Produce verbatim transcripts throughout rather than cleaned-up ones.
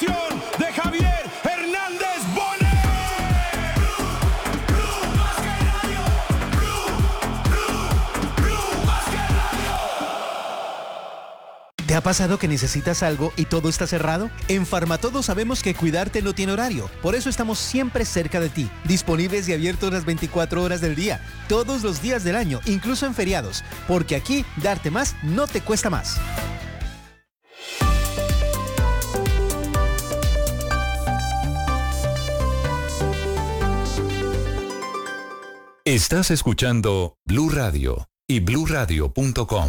dirección de Javier Hernández Bonet. ¿Te ha pasado que necesitas algo y todo está cerrado? En Farmatodo sabemos que cuidarte no tiene horario, por eso estamos siempre cerca de ti, disponibles y abiertos las veinticuatro horas del día, todos los días del año, incluso en feriados, porque aquí darte más no te cuesta más. Estás escuchando Blue Radio y blue radio punto com.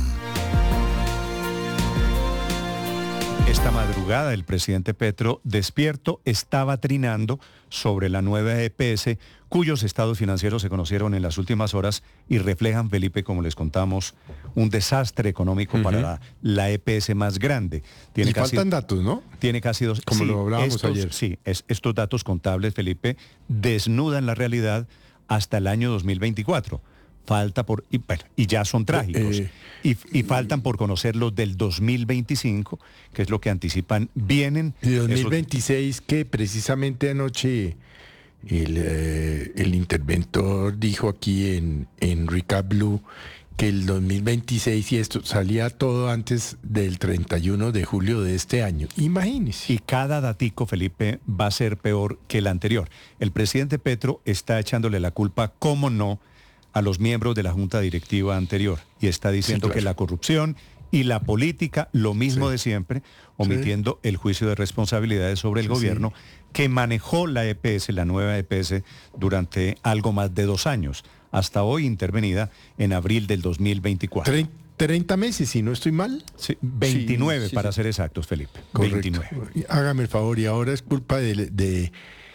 Esta madrugada el presidente Petro, despierto, estaba trinando sobre la nueva E P S, cuyos estados financieros se conocieron en las últimas horas y reflejan, Felipe, como les contamos, un desastre económico uh-huh. para la, la E P S más grande. Tiene y casi, faltan datos, ¿no? Tiene casi dos... Como sí, lo hablábamos estos, ayer. Sí, es, estos datos contables, Felipe, desnudan la realidad hasta el año dos mil veinticuatro. Falta por... Y, bueno, y ya son trágicos. Eh, y, y faltan por conocer los del dos mil veinticinco, que es lo que anticipan. Vienen... Y dos mil veintiséis, esos... que precisamente anoche el, eh, el interventor dijo aquí en, en Recap Blue que el dos mil veintiséis y esto salía todo antes del treinta y uno de julio de este año. Imagínese. Y cada datico, Felipe, va a ser peor que el anterior. El presidente Petro está echándole la culpa, cómo no, a los miembros de la junta directiva anterior y está diciendo sí, claro. que la corrupción y la política, lo mismo sí. de siempre, omitiendo sí. el juicio de responsabilidades sobre el sí, gobierno sí. que manejó la E P S, la nueva E P S, durante algo más de dos años, hasta hoy intervenida en abril del dos mil veinticuatro. treinta meses, si no estoy mal. Sí, veintinueve sí, sí, para sí. ser exactos, Felipe. Correcto. veintinueve. Hágame el favor, y ahora es culpa de... de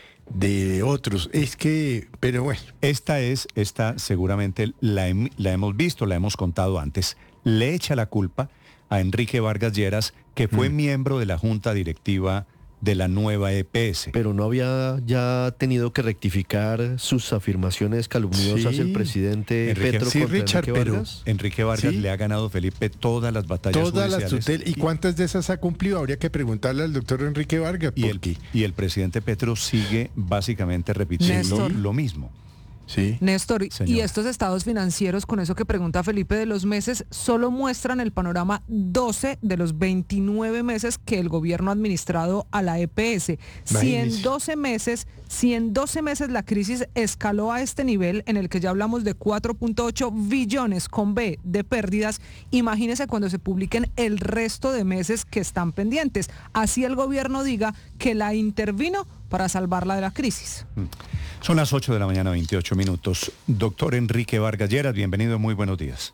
de otros, es que, pero bueno. Esta es, esta seguramente la, la hemos visto, la hemos contado antes, le echa la culpa a Enrique Vargas Lleras, que fue mm. miembro de la junta directiva de la nueva E P S. Pero no había ya tenido que rectificar sus afirmaciones calumniosas sí. el presidente Enrique, Petro sí, contra Richard, Enrique pero, Vargas. Enrique Vargas ¿sí? le ha ganado, Felipe, todas las batallas todas judiciales. Las tutel- ¿Y cuántas de esas ha cumplido? Habría que preguntarle al doctor Enrique Vargas. Y el, y el presidente Petro sigue básicamente repitiendo Néstor. lo mismo. Sí. Néstor, Señor. y estos estados financieros, con eso que pregunta Felipe de los meses, solo muestran el panorama doce de los veintinueve meses que el gobierno ha administrado a la E P S. Si en doce meses, si en doce meses la crisis escaló a este nivel, en el que ya hablamos de cuatro punto ocho billones con B de pérdidas, imagínese cuando se publiquen el resto de meses que están pendientes. Así el gobierno diga que la intervino para salvarla de la crisis. Son las ocho de la mañana, veintiocho minutos. Doctor Enrique Vargas Lleras, bienvenido, muy buenos días.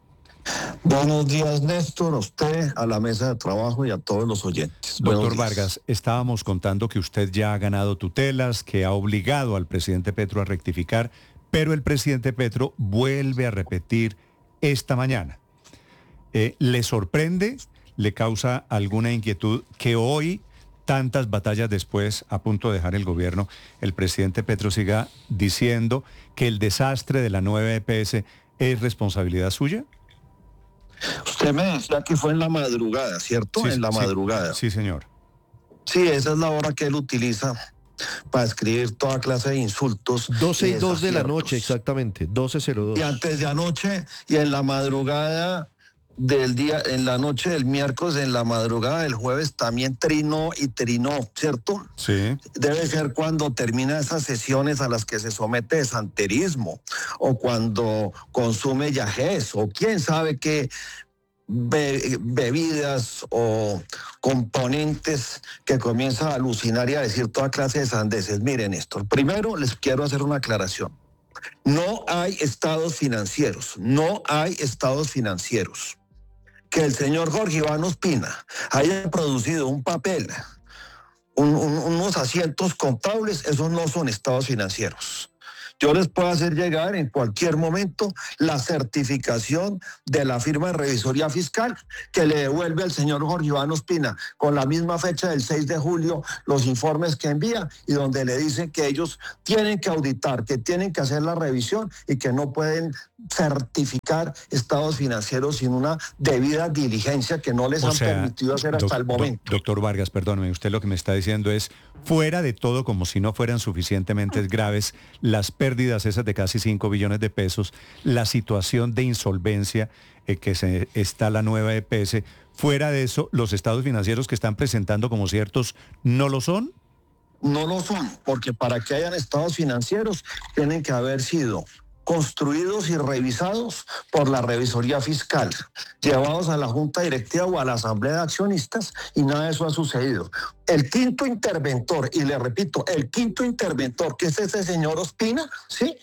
Buenos días, Néstor, a usted, a la mesa de trabajo y a todos los oyentes. Doctor Vargas, estábamos contando que usted ya ha ganado tutelas, que ha obligado al presidente Petro a rectificar, pero el presidente Petro vuelve a repetir esta mañana. Eh, ¿Le sorprende, le causa alguna inquietud que hoy, tantas batallas después, a punto de dejar el gobierno, el presidente Petro siga diciendo que el desastre de la nueva E P S es responsabilidad suya? Usted me decía que fue en la madrugada, ¿cierto? Sí, en la sí, madrugada. Sí, señor. Sí, esa es la hora que él utiliza para escribir toda clase de insultos. doce y dos de la noche, exactamente, doce cero dos. Y antes de anoche, y en la madrugada del día, en la noche del miércoles, en la madrugada del jueves también trinó y trinó, ¿cierto? Sí. Debe ser cuando termina esas sesiones a las que se somete de santerismo, o cuando consume yagés, o quién sabe qué be- bebidas o componentes que comienza a alucinar y a decir toda clase de sandeces. Miren, Néstor, primero les quiero hacer una aclaración. No hay estados financieros, no hay estados financieros. Que el señor Jorge Iván Ospina haya producido un papel, un, un, unos asientos contables, esos no son estados financieros. Yo les puedo hacer llegar en cualquier momento la certificación de la firma de revisoría fiscal que le devuelve al señor Jorge Iván Ospina con la misma fecha del seis de julio los informes que envía y donde le dicen que ellos tienen que auditar, que tienen que hacer la revisión y que no pueden certificar estados financieros sin una debida diligencia que no les O han sea, permitido hacer doc- hasta el momento. doc- doctor Vargas, perdóneme, usted lo que me está diciendo es, fuera de todo, como si no fueran suficientemente graves, las pérdidas esas de casi cinco billones de pesos, la situación de insolvencia eh, que se, está la nueva E P S, fuera de eso, los estados financieros que están presentando como ciertos no lo son. No lo son, porque para que hayan estados financieros tienen que haber sido construidos y revisados por la revisoría fiscal, llevados a la junta directiva o a la asamblea de accionistas, y nada de eso ha sucedido. El quinto interventor, y le repito, el quinto interventor, que es ese señor Ospina, ¿sí?,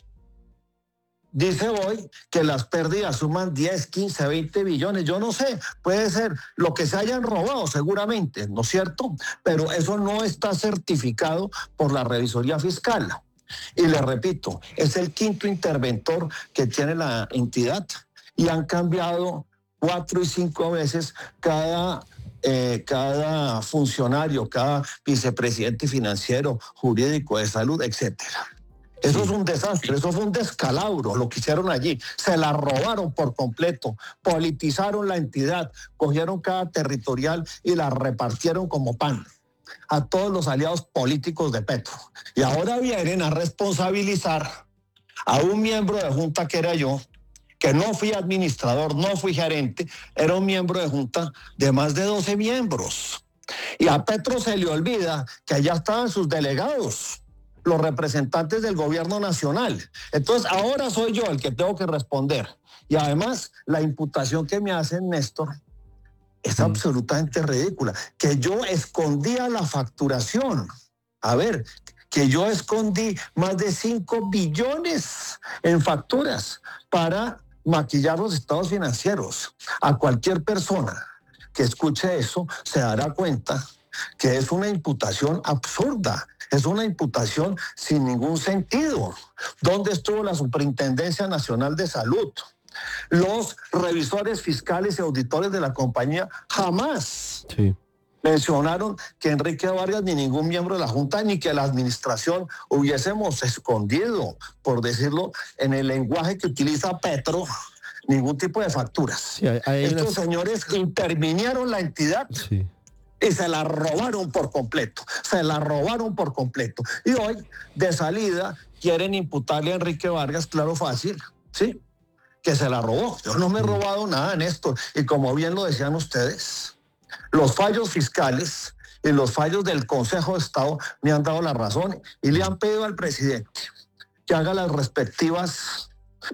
dice hoy que las pérdidas suman diez, quince, veinte billones, yo no sé, puede ser lo que se hayan robado seguramente, ¿no es cierto? Pero eso no está certificado por la revisoría fiscal. Y le repito, es el quinto interventor que tiene la entidad y han cambiado cuatro y cinco veces cada, eh, cada funcionario, cada vicepresidente financiero, jurídico, de salud, etcétera. Eso sí. Es un desastre, eso fue un descalabro lo que hicieron allí. Se la robaron por completo, politizaron la entidad, cogieron cada territorial y la repartieron como pan a todos los aliados políticos de Petro. Y ahora vienen a responsabilizar a un miembro de junta que era yo, que no fui administrador, no fui gerente, era un miembro de junta de más de doce miembros. Y a Petro se le olvida que allá estaban sus delegados, los representantes del gobierno nacional. Entonces ahora soy yo el que tengo que responder. Y además la imputación que me hacen, Néstor, es mm. absolutamente ridícula. Que yo escondía la facturación. A ver, que yo escondí más de cinco billones en facturas para maquillar los estados financieros. A cualquier persona que escuche eso se dará cuenta que es una imputación absurda, es una imputación sin ningún sentido. ¿Dónde estuvo la Superintendencia Nacional de Salud? Los revisores fiscales y auditores de la compañía jamás sí. mencionaron que Enrique Vargas ni ningún miembro de la Junta ni que la administración hubiésemos escondido, por decirlo en el lenguaje que utiliza Petro, ningún tipo de facturas. Sí, hay, hay Estos unas... señores intervinieron la entidad sí. y se la robaron por completo, se la robaron por completo. Y hoy, de salida, quieren imputarle a Enrique Vargas, claro, fácil, ¿sí?, que se la robó. Yo no me he robado nada en esto. Y como bien lo decían ustedes, los fallos fiscales y los fallos del Consejo de Estado me han dado la razón y le han pedido al presidente que haga las respectivas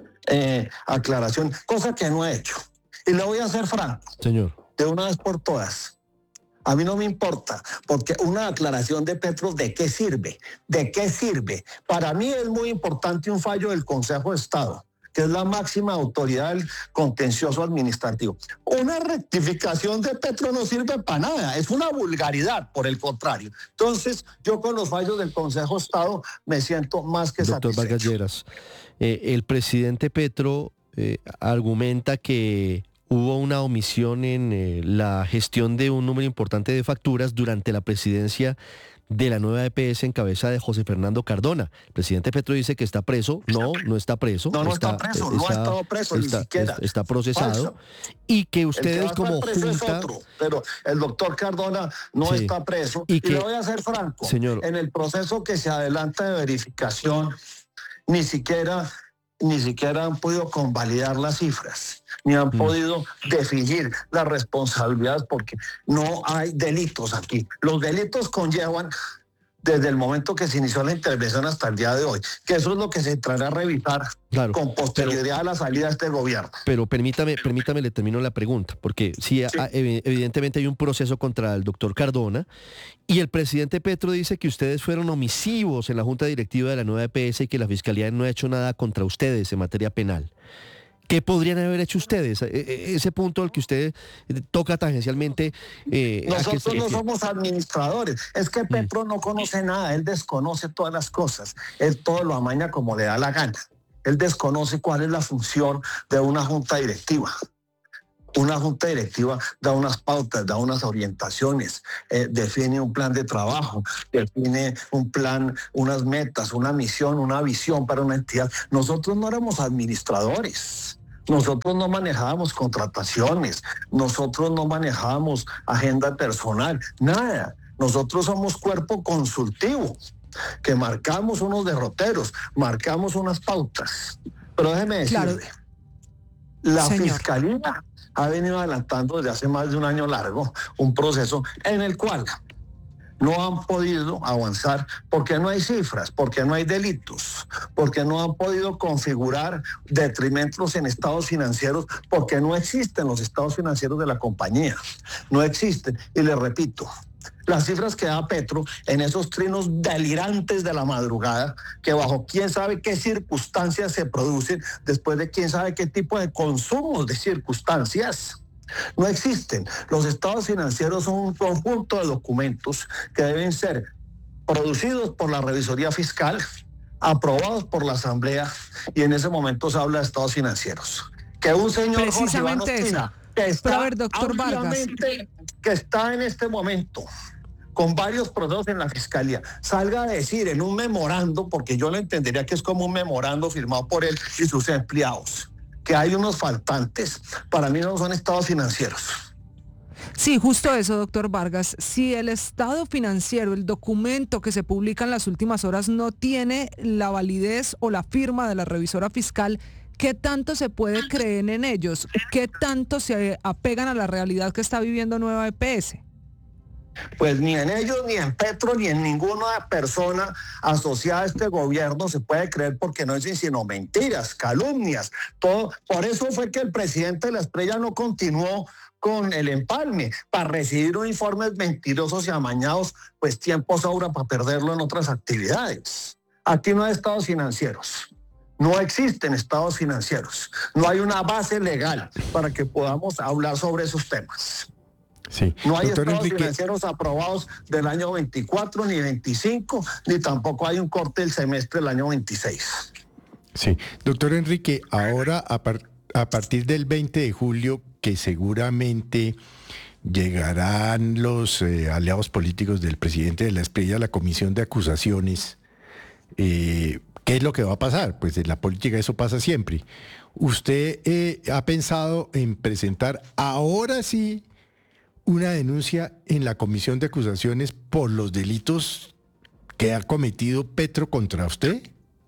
eh, aclaraciones, cosa que no he hecho. Y le voy a hacer franco, señor, de una vez por todas. A mí no me importa, porque una aclaración de Petro, ¿de qué sirve? ¿De qué sirve? Para mí es muy importante un fallo del Consejo de Estado, que es la máxima autoridad del contencioso administrativo. Una rectificación de Petro no sirve para nada, es una vulgaridad, por el contrario. Entonces, yo con los fallos del Consejo de Estado me siento más que Doctor satisfecho. Vargas Lleras, eh, el presidente Petro eh, argumenta que hubo una omisión en eh, la gestión de un número importante de facturas durante la presidencia de la nueva E P S en cabeza de José Fernando Cardona. El presidente Petro dice que está preso. No, no está preso. No, no está, está preso, está, no ha estado preso está, ni siquiera. Está procesado. Falso. Y que ustedes como preso junta... es otro, pero el doctor Cardona no sí. está preso. Y, que, y le voy a ser franco, señor, en el proceso que se adelanta de verificación, ni siquiera... ni siquiera han podido convalidar las cifras, ni han mm. podido definir las responsabilidades, porque no hay delitos aquí. Los delitos conllevan desde el momento que se inició la intervención hasta el día de hoy, que eso es lo que se entrará a revisar claro, con posterioridad pero, a la salida de este gobierno. Pero permítame, permítame, le termino la pregunta, porque sí, sí. A, evidentemente hay un proceso contra el doctor Cardona, y el presidente Petro dice que ustedes fueron omisivos en la junta directiva de la nueva E P S y que la Fiscalía no ha hecho nada contra ustedes en materia penal. ¿Qué podrían haber hecho ustedes? E- ese punto al que usted toca tangencialmente. Eh, Nosotros se... no somos administradores. Es que Petro mm. no conoce nada, él desconoce todas las cosas. Él todo lo amaña como le da la gana. Él desconoce cuál es la función de una junta directiva. Una junta directiva da unas pautas, da unas orientaciones, eh, define un plan de trabajo, define un plan, unas metas, una misión, una visión para una entidad. Nosotros no éramos administradores, nosotros no manejábamos contrataciones, nosotros no manejábamos agenda personal, nada. Nosotros somos cuerpo consultivo, que marcamos unos derroteros, marcamos unas pautas. Pero déjeme decirle, claro. la Señor. Fiscalía ha venido adelantando desde hace más de un año largo un proceso en el cual no han podido avanzar porque no hay cifras, porque no hay delitos, porque no han podido configurar detrimentos en estados financieros, porque no existen los estados financieros de la compañía, no existen. Y les repito, las cifras que da Petro en esos trinos delirantes de la madrugada, que bajo quién sabe qué circunstancias se producen, después de quién sabe qué tipo de consumos de circunstancias, no existen. Los estados financieros son un conjunto de documentos que deben ser producidos por la revisoría fiscal, aprobados por la asamblea, y en ese momento se habla de estados financieros. Que un señor Jorge Iván Ospina, que está, Pero a ver, doctor Vargas, que está en este momento con varios procesos en la fiscalía, salga a decir en un memorando, porque yo lo entendería que es como un memorando firmado por él y sus empleados, que hay unos faltantes, para mí no son estados financieros. Sí, justo eso, doctor Vargas. Si el estado financiero, el documento que se publica en las últimas horas, no tiene la validez o la firma de la revisora fiscal, ¿qué tanto se puede creer en ellos? ¿Qué tanto se apegan a la realidad que está viviendo Nueva E P S? Pues ni en ellos, ni en Petro, ni en ninguna persona asociada a este gobierno se puede creer, porque no dicen sino mentiras, calumnias, todo. Por eso fue que el presidente de la Estrella no continuó con el empalme, para recibir unos informes mentirosos y amañados, pues tiempo sobra para perderlo en otras actividades. Aquí no hay estados financieros. No existen estados financieros. No hay una base legal para que podamos hablar sobre esos temas. Sí. No hay Doctor estados Enrique... financieros aprobados del año veinticuatro ni veinticinco, ni tampoco hay un corte del semestre del año veintiséis. Sí. Doctor Enrique, ahora a, par a partir del veinte de julio, que seguramente llegarán los eh, aliados políticos del presidente de la Estrella a la comisión de acusaciones, eh, ¿qué es lo que va a pasar? Pues en la política eso pasa siempre. ¿Usted eh, ha pensado en presentar ahora sí una denuncia en la comisión de acusaciones por los delitos que ha cometido Petro contra usted?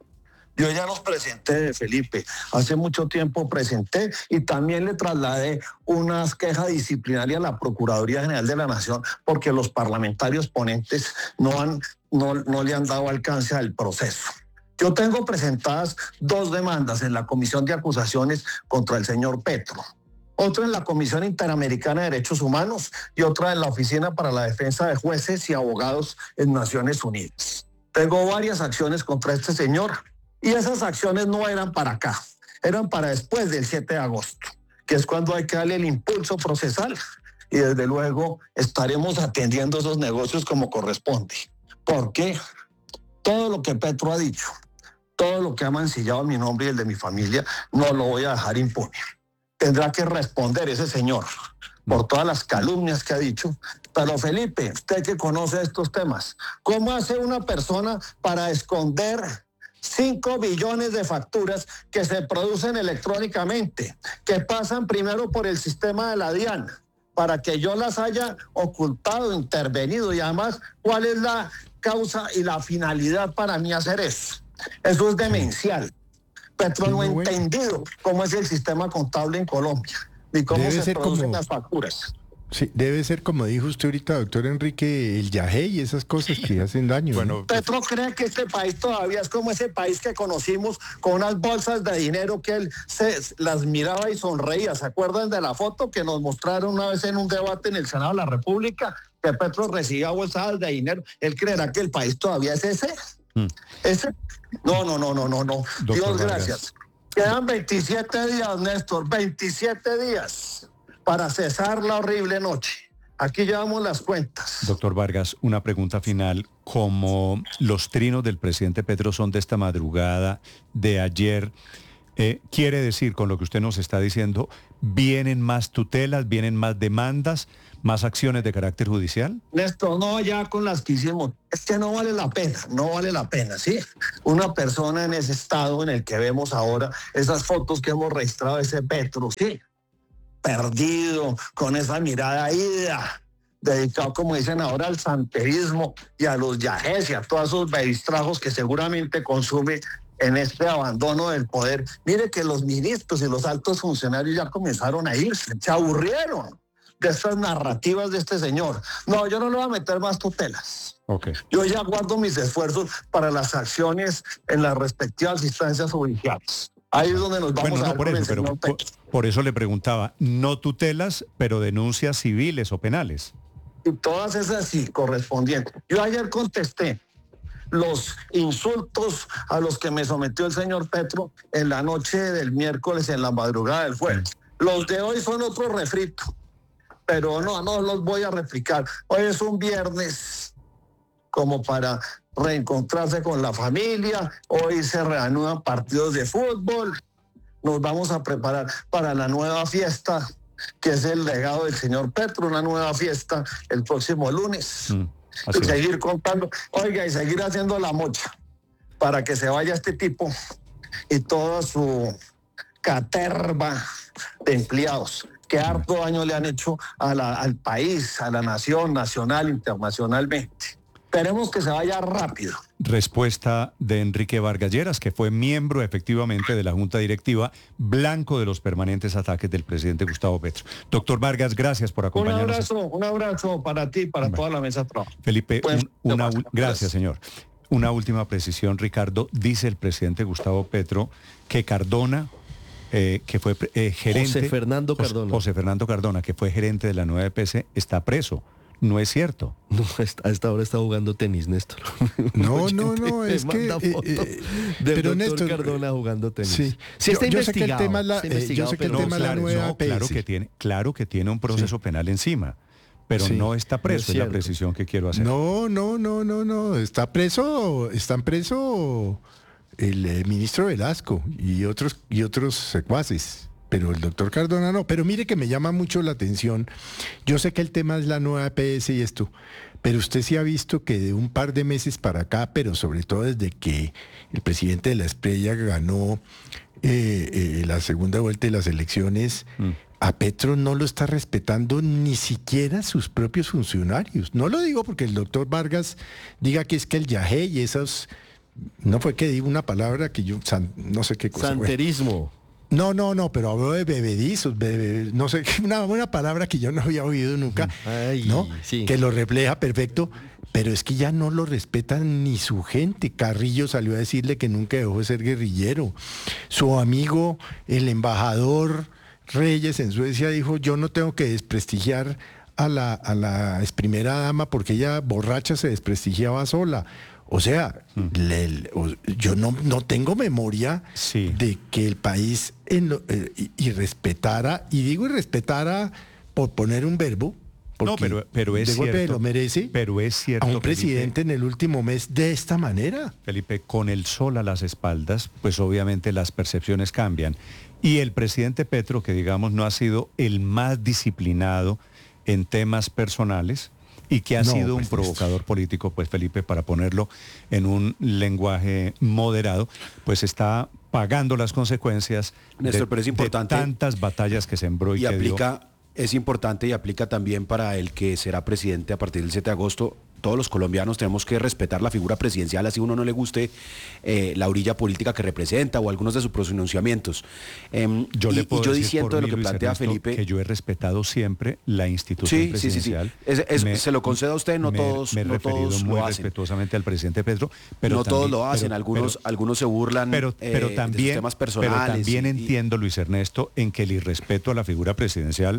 Yo ya los presenté, Felipe. Hace mucho tiempo presenté y también le trasladé unas quejas disciplinarias a la Procuraduría General de la Nación, porque los parlamentarios ponentes no, han, no, no le han dado alcance al proceso. Yo tengo presentadas dos demandas en la comisión de acusaciones contra el señor Petro. Otra en la Comisión Interamericana de Derechos Humanos y otra en la Oficina para la Defensa de Jueces y Abogados en Naciones Unidas. Tengo varias acciones contra este señor y esas acciones no eran para acá, eran para después del siete de agosto, que es cuando hay que darle el impulso procesal, y desde luego estaremos atendiendo esos negocios como corresponde. Porque todo lo que Petro ha dicho, todo lo que ha mancillado mi nombre y el de mi familia, no lo voy a dejar impune. Tendrá que responder ese señor por todas las calumnias que ha dicho. Pero Felipe, usted que conoce estos temas, ¿cómo hace una persona para esconder cinco billones de facturas que se producen electrónicamente, que pasan primero por el sistema de la DIAN, para que yo las haya ocultado, intervenido? Y además, ¿cuál es la causa y la finalidad para mí hacer eso? Eso es demencial. Petro no ha entendido cómo es el sistema contable en Colombia, ni cómo Debe se producen como... las facturas. Sí, debe ser como dijo usted ahorita, doctor Enrique, el yagé y esas cosas que hacen daño. Bueno, ¿no? Petro cree que este país todavía es como ese país que conocimos, con unas bolsas de dinero que él se las miraba y sonreía. ¿Se acuerdan de la foto que nos mostraron una vez en un debate en el Senado de la República? Que Petro recibía bolsas de dinero. ¿Él creerá que el país todavía es ese? Mm. ¿Ese? No, no, no, no, no, no. Dios, gracias. Quedan veintisiete días, Néstor, veintisiete días para cesar la horrible noche. Aquí llevamos las cuentas. Doctor Vargas, una pregunta final. Como los trinos del presidente Petro son de esta madrugada de ayer, eh, ¿quiere decir con lo que usted nos está diciendo, vienen más tutelas, vienen más demandas, más acciones de carácter judicial? Néstor, no ya con las que hicimos. Es que no vale la pena, no vale la pena, ¿sí? Una persona en ese estado en el que vemos ahora, esas fotos que hemos registrado de ese Petro, ¿sí? Perdido, con esa mirada ida, dedicado, como dicen ahora, al santerismo y a los yajes y a todos esos bedistrajos que seguramente consume en este abandono del poder. Mire que los ministros y los altos funcionarios ya comenzaron a irse, se aburrieron de estas narrativas de este señor. No, yo no le voy a meter más tutelas. Okay. Yo ya guardo mis esfuerzos para las acciones en las respectivas instancias judiciales. Ahí es donde nos vamos bueno, a no ver por con eso, el pero señor por, Petro. por eso le preguntaba, no tutelas, pero denuncias civiles o penales. Y todas esas sí, correspondientes. Yo ayer contesté los insultos a los que me sometió el señor Petro en la noche del miércoles, en la madrugada del jueves. Los de hoy son otro refrito, pero no, no los voy a replicar. Hoy es un viernes como para reencontrarse con la familia, hoy se reanudan partidos de fútbol, nos vamos a preparar para la nueva fiesta, que es el legado del señor Petro, una nueva fiesta el próximo lunes. Mm, y seguir contando, oiga, y seguir haciendo la mocha para que se vaya este tipo y toda su caterva de empleados que harto daño le han hecho a la, al país, a la nación, nacional, internacionalmente. Esperemos que se vaya rápido. Respuesta de Enrique Vargas Lleras, que fue miembro efectivamente de la Junta Directiva, blanco de los permanentes ataques del presidente Gustavo Petro. Doctor Vargas, gracias por acompañarnos. Un abrazo, un abrazo para ti, para bueno, toda la mesa de trabajo. Felipe, un, una, gracias, señor. Una última precisión, Ricardo. Dice el presidente Gustavo Petro que Cardona, eh, que fue eh, gerente... José Fernando Cardona. José Fernando Cardona, que fue gerente de la nueva E P S, está preso. No es cierto. No, a esta hora está jugando tenis, Néstor. No, no, no, es que... Eh, eh, pero Néstor Cardona jugando tenis. Sí, sí está yo, yo sé que el tema es la, eh, yo sé que el no, tema claro, la nueva no, claro que tiene, claro que tiene un proceso sí. penal encima, pero sí, no está preso, no es, es la precisión que quiero hacer. No, no, no, no, no, está preso, están preso el eh, ministro Velasco y otros y otros secuaces. Pero el doctor Cardona no. Pero mire que me llama mucho la atención. Yo sé que el tema es la nueva E P S y esto, pero usted sí ha visto que de un par de meses para acá, pero sobre todo desde que el presidente de la Espriella ganó eh, eh, la segunda vuelta de las elecciones, mm. a Petro no lo está respetando ni siquiera sus propios funcionarios. No lo digo porque el doctor Vargas diga que es que el yajé y esos... No fue que diga una palabra que yo... San, no sé qué cosa. Santerismo. Bueno. No, no, no, pero habló de bebedizos, bebe, no sé, una buena palabra que yo no había oído nunca, Ay, ¿no? Sí. Que lo refleja perfecto, pero es que ya no lo respetan ni su gente. Carrillo salió a decirle que nunca dejó de ser guerrillero. Su amigo, el embajador Reyes en Suecia, dijo, yo no tengo que desprestigiar a la, a la ex primera dama porque ella borracha se desprestigiaba sola. O sea, mm. le, o, yo no, no tengo memoria sí. de que el país en lo, eh, y, y respetara, y digo y respetara por poner un verbo, porque no, pero, pero es de golpe cierto, lo merece, pero es cierto, a un presidente Felipe, en el último mes de esta manera. Felipe, con el sol a las espaldas, pues obviamente las percepciones cambian. Y el presidente Petro, que digamos no ha sido el más disciplinado en temas personales, y que ha no, sido pues, un provocador político, pues Felipe, para ponerlo en un lenguaje moderado, pues está pagando las consecuencias Néstor, de, pero es importante, de tantas batallas que sembró y, y que aplica, dio. Es importante y aplica también para el que será presidente a partir del siete de agosto. Todos los colombianos tenemos que respetar la figura presidencial, así uno no le guste eh, la orilla política que representa o algunos de sus pronunciamientos. Eh, yo y, le puedo y yo decir diciendo de lo que Luis plantea Ernesto, Felipe... que yo he respetado siempre la institución sí, presidencial. Sí, sí, sí. Es, es, me, se lo concedo a usted, no me, todos, me he no referido todos muy lo hacen. respetuosamente al presidente Petro, pero no también, todos lo hacen, pero, algunos, pero, algunos se burlan pero, pero eh, también, de sus temas personales. Pero también y, entiendo, Luis Ernesto, en que el irrespeto a la figura presidencial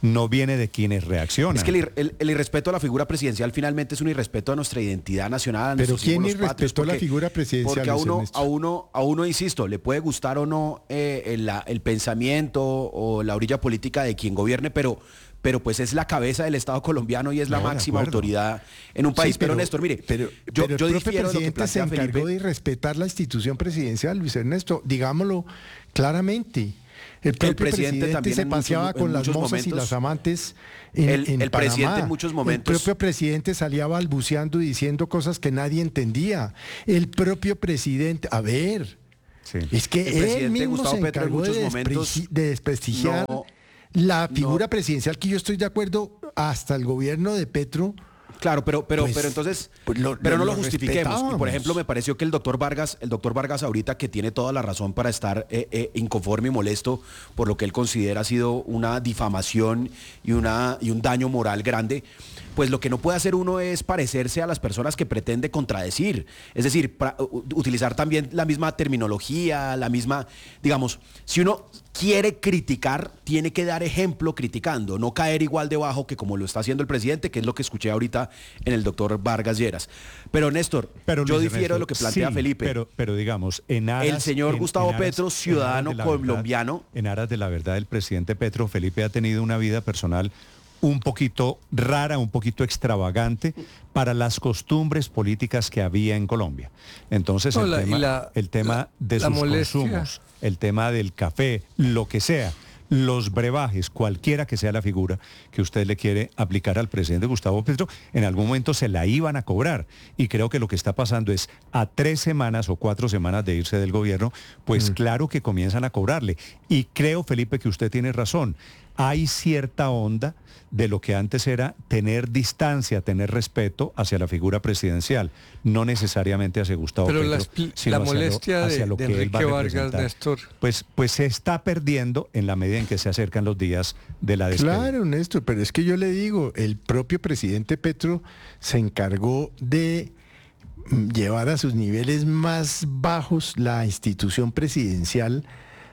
no viene de quienes reaccionan. Es que el, ir- el- el irrespeto a la figura presidencial finalmente es un irrespeto a nuestra identidad nacional. A Pero nuestros ¿quién símbolos patrios, irrespetó la porque- figura presidencial, Porque a Luis uno, Ernesto? a uno, a uno, insisto, le puede gustar o no eh, el, la- el pensamiento o la orilla política de quien gobierne, pero, pero pues es la cabeza del Estado colombiano y es la No, de máxima acuerdo. autoridad en un Sí, país. pero, Néstor, mire, pero, yo, pero yo el propio difiero de lo que presidente se plantea encargó Felipe. de respetar la institución presidencial, Luis Ernesto, digámoslo claramente. El propio presidente presidente, también se en muchos- paseaba en con las muchos mozas y momentos- las amantes en, El- en el presidente Panamá. en muchos momentos- El propio presidente salía balbuceando y diciendo cosas que nadie entendía. El propio presidente, a ver, Sí. es que El él presidente mismo Gustavo se Petro en encargó de, muchos momentos despregi- de desprestigiar no- la figura no- presidencial, que yo estoy de acuerdo, hasta el gobierno de Petro. Claro, pero, pero, Pues, pero entonces, pues lo- pero no lo lo justifiquemos. Y por respetábamos. ejemplo, me pareció que el doctor Vargas, el doctor Vargas ahorita que tiene toda la razón para estar eh, eh, inconforme y molesto por lo que él considera ha sido una difamación y, una, y un daño moral grande, pues lo que no puede hacer uno es parecerse a las personas que pretende contradecir. Es decir, pra- u- utilizar también la misma terminología, la misma, digamos, si uno quiere criticar, tiene que dar ejemplo criticando, no caer igual debajo que como lo está haciendo el presidente, que es lo que escuché ahorita en el doctor Vargas Lleras. Pero Néstor, Pero, yo Luis difiero Ernesto, de lo que plantea sí, Felipe. Pero, pero digamos, en aras, El señor en- Gustavo en aras- Petro, en aras ciudadano de la colombiano. verdad- en aras de la verdad, el presidente Petro, Felipe ha tenido una vida personal un poquito rara, un poquito extravagante para las costumbres políticas que había en Colombia. Entonces, No, el, la- y tema, la- el tema la- de la sus molestia. consumos, el tema del café, lo que sea, los brebajes, cualquiera que sea la figura que usted le quiere aplicar al presidente Gustavo Petro, en algún momento se la iban a cobrar. Y creo que lo que está pasando es a tres semanas o cuatro semanas de irse del gobierno, pues claro que comienzan a cobrarle. Y creo, Felipe, que usted tiene razón. Hay cierta onda de lo que antes era tener distancia, tener respeto hacia la figura presidencial, no necesariamente hacia Gustavo Pero Petro, la expli- sino la hacia lo- molestia de- hacia lo de que él va a Enrique Vargas, representar. Néstor. Pues, pues se está perdiendo en la medida en que se acercan los días de la despedida. Claro, Néstor, pero es que yo le digo, el propio presidente Petro se encargó de mm, llevar a sus niveles más bajos la institución presidencial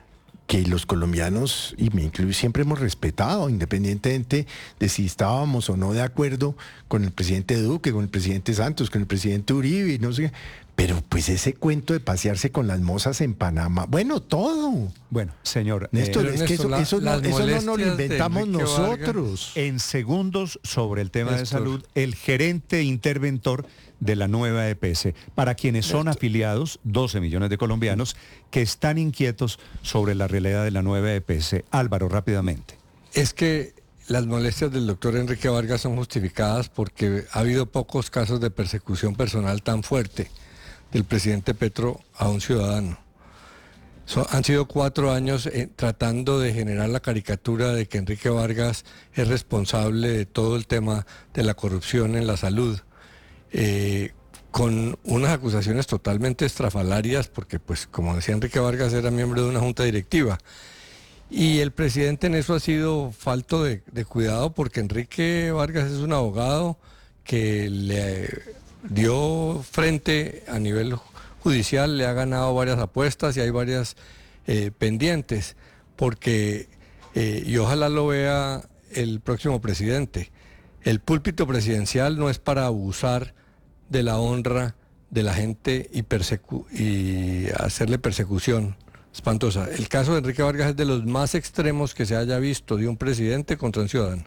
que los colombianos, y me incluyo, siempre hemos respetado, independientemente de si estábamos o no de acuerdo con el presidente Duque, con el presidente Santos, con el presidente Uribe, y no sé qué. Pero pues ese cuento de pasearse con las mozas en Panamá, bueno, todo. Bueno, señor, Néstor, eh, es que eso, Néstor, la- eso no, las eso no nos lo molestias de inventamos Enrique nosotros. en segundos sobre el tema de Néstor. salud, el gerente interventor de la nueva E P S, para quienes son afiliados, doce millones de colombianos, que están inquietos sobre la realidad de la nueva E P S. Álvaro, rápidamente. Es que las molestias del doctor Enrique Vargas son justificadas porque ha habido pocos casos de persecución personal tan fuerte del presidente Petro a un ciudadano. So- han sido cuatro años eh, tratando de generar la caricatura de que Enrique Vargas es responsable de todo el tema de la corrupción en la salud, eh, con unas acusaciones totalmente estrafalarias, porque pues como decía Enrique Vargas era miembro de una junta directiva. Y el presidente en eso ha sido falto de, de cuidado, porque Enrique Vargas es un abogado que le dio frente a nivel judicial, le ha ganado varias apuestas y hay varias eh, pendientes, porque, eh, y ojalá lo vea el próximo presidente, el púlpito presidencial no es para abusar de la honra de la gente y, persecu- y hacerle persecución espantosa. El caso de Enrique Vargas es de los más extremos que se haya visto de un presidente contra un ciudadano.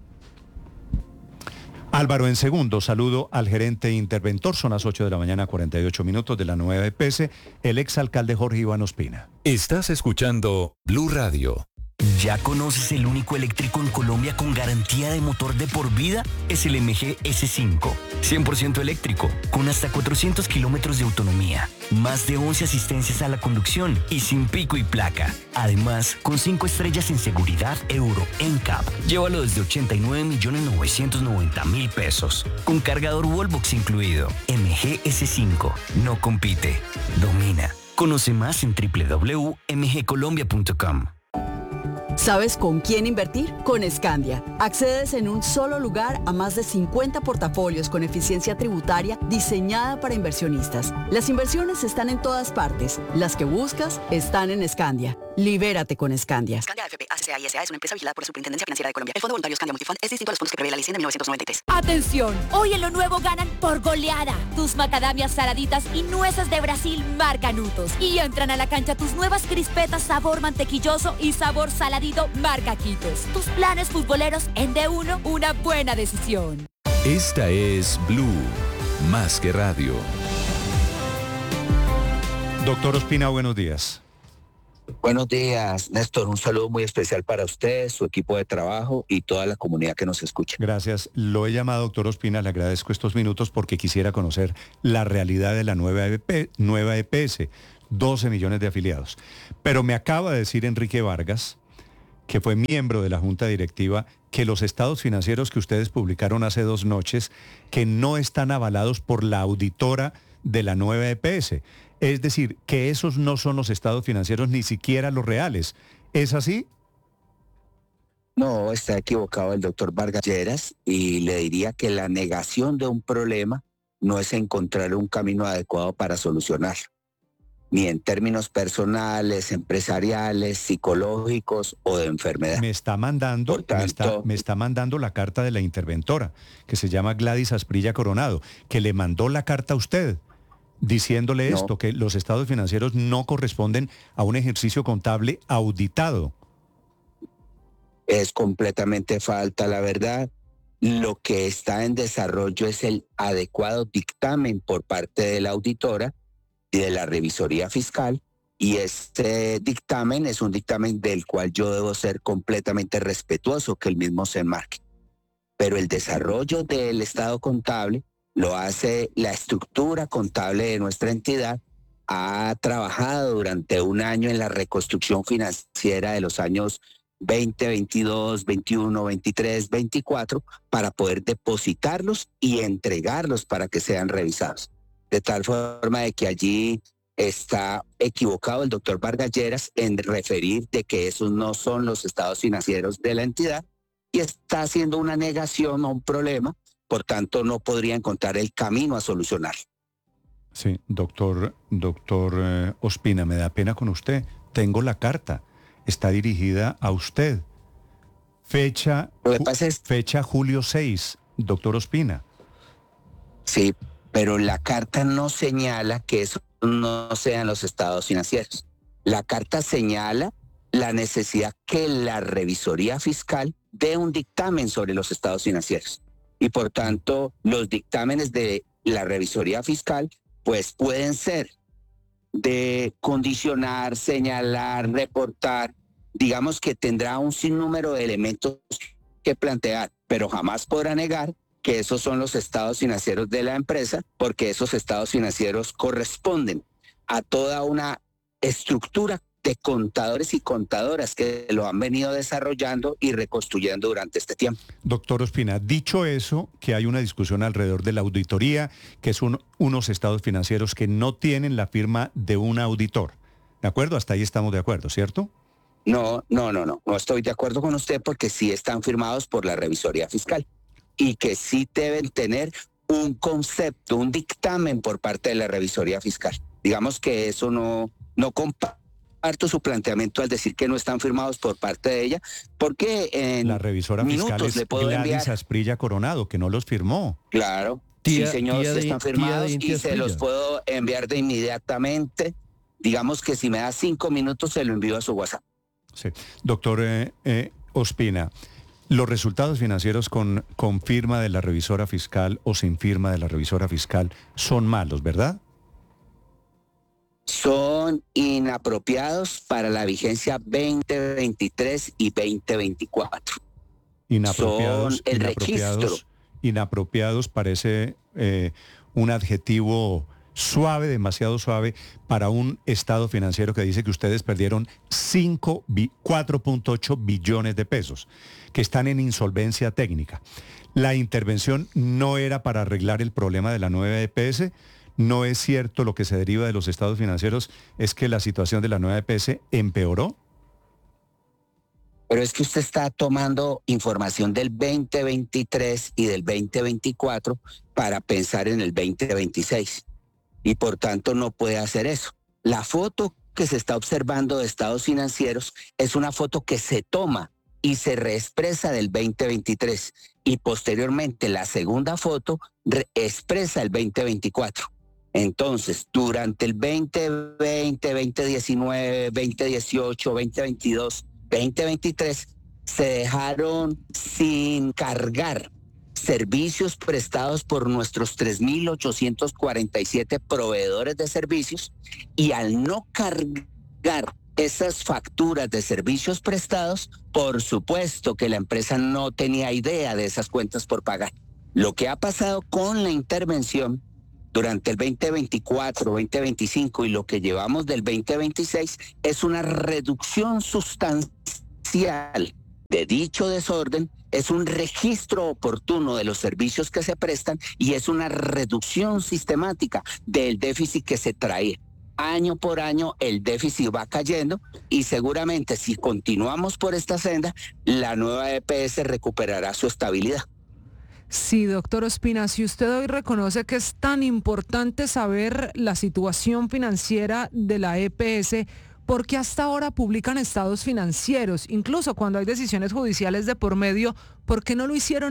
Álvaro, en segundo, saludo al gerente interventor. Son las ocho de la mañana, cuarenta y ocho minutos de la nueva E P S, el exalcalde Jorge Iván Ospina. Estás escuchando Blue Radio. ¿Ya conoces el único eléctrico en Colombia con garantía de motor de por vida? Es el M G S cinco. cien por ciento eléctrico, con hasta cuatrocientos kilómetros de autonomía, más de once asistencias a la conducción y sin pico y placa. Además, con cinco estrellas en seguridad Euro N C A P. Llévalo desde ochenta y nueve millones novecientos noventa mil pesos. Con cargador Wallbox incluido. M G S cinco. No compite, domina. Conoce más en w w w punto m g colombia punto com. ¿Sabes con quién invertir? Con Scandia. Accedes en un solo lugar a más de cincuenta portafolios con eficiencia tributaria diseñada para inversionistas. Las inversiones están en todas partes. Las que buscas están en Scandia. Libérate con Scandia. Scandia F P A C A y S A es una empresa vigilada por la Superintendencia Financiera de Colombia. El Fondo Voluntario Scandia Multifund es distinto a los fondos que prevé la ley cien de mil novecientos noventa y tres. ¡Atención! Hoy en Lo Nuevo ganan por goleada. Tus macadamias saladitas y nueces de Brasil marca Nutos. Y entran a la cancha tus nuevas crispetas sabor mantequilloso y sabor saladito marca Quitos. Tus planes futboleros en D uno, una buena decisión. Esta es Blue, más que radio. Doctor Ospina, buenos días. Buenos días, Néstor. Un saludo muy especial para usted, su equipo de trabajo y toda la comunidad que nos escucha. Gracias. Lo he llamado, doctor Ospina, le agradezco estos minutos porque quisiera conocer la realidad de la nueva E P, nueva E P S, doce millones de afiliados. Pero me acaba de decir Enrique Vargas, que fue miembro de la Junta Directiva, que los estados financieros que ustedes publicaron hace dos noches, que no están avalados por la auditora de la nueva E P S. Es decir, que esos no son los estados financieros, ni siquiera los reales. ¿Es así? No, está equivocado el doctor Vargas Lleras y le diría que la negación de un problema no es encontrar un camino adecuado para solucionarlo, ni en términos personales, empresariales, psicológicos o de enfermedad. Me está mandando, Por tanto, me está, me está mandando la carta de la interventora, que se llama Gladys Asprilla Coronado, que le mandó la carta a usted, diciéndole no. esto, que los estados financieros no corresponden a un ejercicio contable auditado. Es completamente falta la verdad. Lo que está en desarrollo es el adecuado dictamen por parte de la auditora y de la revisoría fiscal, y este dictamen es un dictamen del cual yo debo ser completamente respetuoso que el mismo se enmarque. Pero el desarrollo del estado contable lo hace la estructura contable de nuestra entidad. Ha trabajado durante un año en la reconstrucción financiera de los años veinte, veintidós, veintiuno, veintitrés, veinticuatro para poder depositarlos y entregarlos para que sean revisados. De tal forma de que allí está equivocado el doctor Vargas Lleras en referir de que esos no son los estados financieros de la entidad y está haciendo una negación a un problema. Por tanto, no podría encontrar el camino a solucionar. Sí, doctor, doctor eh, Ospina, me da pena con usted. Tengo la carta. Está dirigida a usted. Fecha, Lo que pasa es, fecha julio seis, doctor Ospina. Sí, pero la carta no señala que esos no sean los estados financieros. La carta señala la necesidad que la revisoría fiscal dé un dictamen sobre los estados financieros. Y por tanto, los dictámenes de la revisoría fiscal pues pueden ser de condicionar, señalar, reportar. Digamos que tendrá un sinnúmero de elementos que plantear, pero jamás podrá negar que esos son los estados financieros de la empresa, porque esos estados financieros corresponden a toda una estructura de contadores y contadoras que lo han venido desarrollando y reconstruyendo durante este tiempo. Doctor Ospina, dicho eso, que hay una discusión alrededor de la auditoría, que son unos estados financieros que no tienen la firma de un auditor. ¿De acuerdo? Hasta ahí estamos de acuerdo, ¿cierto? No, no, no, no. No estoy de acuerdo con usted porque sí están firmados por la revisoría fiscal y que sí deben tener un concepto, un dictamen por parte de la revisoría fiscal. Digamos que eso no, no comparto su planteamiento al decir que no están firmados por parte de ella, porque en la revisora fiscal es le puedo Gladys enviar... Asprilla Coronado, que no los firmó. Claro, Tía, sí señor, tía de, están firmados tía de y se los puedo enviar de inmediatamente. Digamos que si me da cinco minutos se lo envío a su WhatsApp. Sí. Doctor eh, eh, Ospina, los resultados financieros con, con firma de la revisora fiscal o sin firma de la revisora fiscal son malos, ¿verdad? Son inapropiados para la vigencia veinte veintitrés y veinte veinticuatro. Inapropiados, Son el inapropiados, registro. Inapropiados parece eh, un adjetivo suave, demasiado suave, para un estado financiero que dice que ustedes perdieron cuatro punto ocho billones de pesos, que están en insolvencia técnica. La intervención no era para arreglar el problema de la nueva E P S. ¿No es cierto lo que se deriva de los estados financieros es que la situación de la nueva E P S empeoró? Pero es que usted está tomando información del veinte veintitrés y del veinte veinticuatro para pensar en el veinte veintiséis. Y por tanto no puede hacer eso. La foto que se está observando de estados financieros es una foto que se toma y se reexpresa del veinte veintitrés y posteriormente la segunda foto expresa el veinte veinticuatro. Entonces, durante el veinte veinte, veinte diecinueve, veinte dieciocho, veinte veintidós, veinte veintitrés se dejaron sin cargar servicios prestados por nuestros tres mil ochocientos cuarenta y siete proveedores de servicios, y al no cargar esas facturas de servicios prestados, por supuesto que la empresa no tenía idea de esas cuentas por pagar. Lo que ha pasado con la intervención durante el veinte veinticuatro, veinte veinticinco y lo que llevamos del veinte veintiséis es una reducción sustancial de dicho desorden, es un registro oportuno de los servicios que se prestan y es una reducción sistemática del déficit que se trae. Año por año el déficit va cayendo y seguramente si continuamos por esta senda, la nueva E P S recuperará su estabilidad. Sí, doctor Ospina, si usted hoy reconoce que es tan importante saber la situación financiera de la E P S, ¿por qué hasta ahora publican estados financieros? Incluso cuando hay decisiones judiciales de por medio, ¿por qué no lo hicieron